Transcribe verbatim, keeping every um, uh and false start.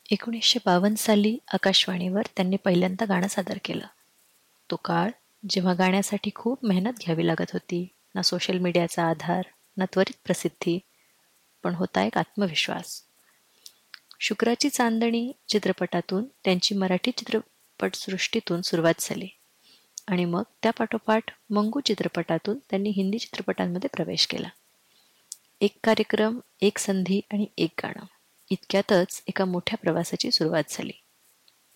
एकोणीसशे बावन्न साली आकाशवाणीवर त्यांनी पहिल्यांदा गाणं सादर केलं. तो काळ जेव्हा गाण्यासाठी खूप मेहनत घ्यावी लागत होती, ना सोशल मीडियाचा आधार, ना त्वरित प्रसिद्धी, पण होता एक आत्मविश्वास. शुक्राची चांदणी चित्रपटातून त्यांची मराठी चित्रपटसृष्टीतून सुरुवात झाली आणि मग त्या पाठोपाठ मंगू चित्रपटातून त्यांनी हिंदी चित्रपटांमध्ये प्रवेश केला. एक कार्यक्रम, एक संधी आणि एक गाणं, इतक्यातच एका मोठ्या प्रवासाची सुरुवात झाली.